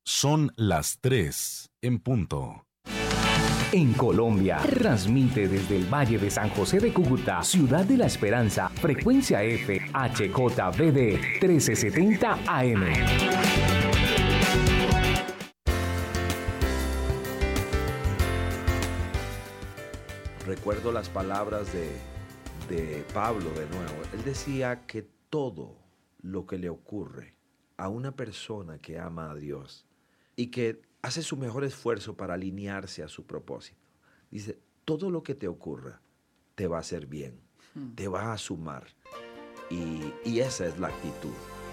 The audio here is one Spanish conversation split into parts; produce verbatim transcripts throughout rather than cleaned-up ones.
Son las tres en punto. En Colombia, transmite desde el Valle de San José de Cúcuta, Ciudad de la Esperanza, frecuencia F, H J V D trece setenta A M. Recuerdo las palabras de, de Pablo de nuevo. Él decía que todo lo que le ocurre a una persona que ama a Dios y que hace su mejor esfuerzo para alinearse a su propósito, dice, todo lo que te ocurra te va a hacer bien, hmm. te va a sumar. Y, y esa es la actitud.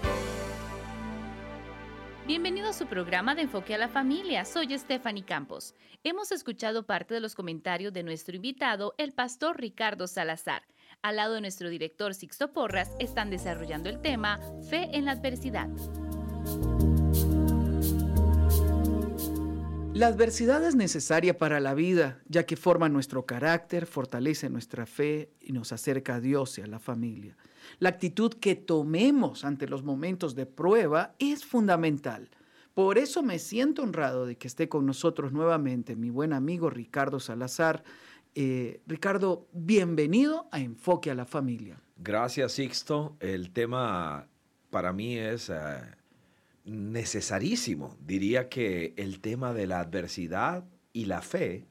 Bienvenido a su programa de Enfoque a la Familia. Soy Stephanie Campos. Hemos escuchado parte de los comentarios de nuestro invitado, el pastor Ricardo Salazar. Al lado de nuestro director Sixto Porras, están desarrollando el tema Fe en la Adversidad. La adversidad es necesaria para la vida, ya que forma nuestro carácter, fortalece nuestra fe y nos acerca a Dios y a la familia. La actitud que tomemos ante los momentos de prueba es fundamental. Por eso me siento honrado de que esté con nosotros nuevamente mi buen amigo Ricardo Salazar. Eh, Ricardo, bienvenido a Enfoque a la Familia. Gracias, Sixto. El tema para mí es uh, necesarísimo. Diría que el tema de la adversidad y la fe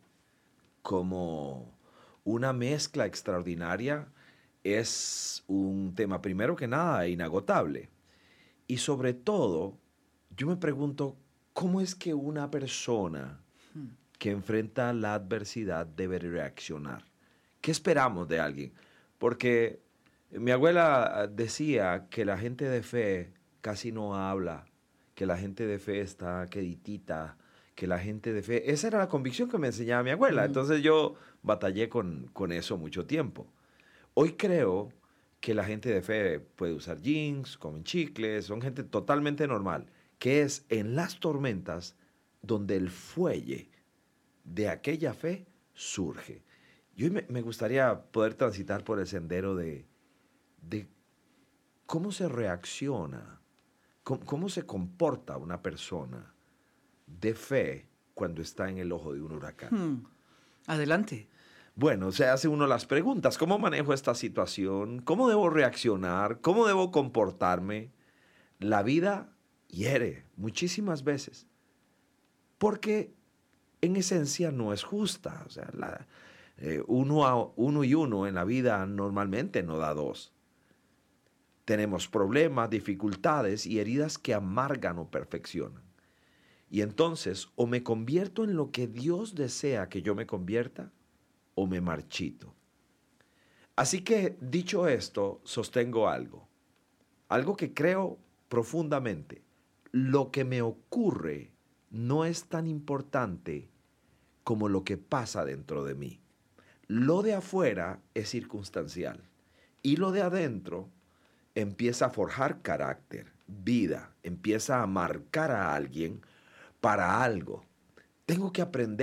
como una mezcla extraordinaria es un tema, primero que nada, inagotable. Y sobre todo, yo me pregunto, ¿cómo es que una persona que enfrenta la adversidad debe reaccionar? ¿Qué esperamos de alguien? Porque mi abuela decía que la gente de fe casi no habla, que la gente de fe está queditita, que la gente de fe... Esa era la convicción que me enseñaba mi abuela. Mm. Entonces yo batallé con, con eso mucho tiempo. Hoy creo que la gente de fe puede usar jeans, comen chicles, son gente totalmente normal, que es en las tormentas donde el fuelle de aquella fe surge. Y hoy me, me gustaría poder transitar por el sendero de, de cómo se reacciona, cómo, cómo se comporta una persona de fe cuando está en el ojo de un huracán. Hmm. Adelante. Bueno, se hace uno las preguntas, ¿cómo manejo esta situación? ¿Cómo debo reaccionar? ¿Cómo debo comportarme? La vida hiere muchísimas veces, porque en esencia no es justa. O sea, la, eh, uno, a, uno y uno en la vida normalmente no da dos. Tenemos problemas, dificultades y heridas que amargan o perfeccionan. Y entonces, o me convierto en lo que Dios desea que yo me convierta, o me marchito. Así que, dicho esto, sostengo algo. Algo que creo profundamente. Lo que me ocurre no es tan importante como lo que pasa dentro de mí. Lo de afuera es circunstancial. Y lo de adentro empieza a forjar carácter, vida, empieza a marcar a alguien para algo. Tengo que aprender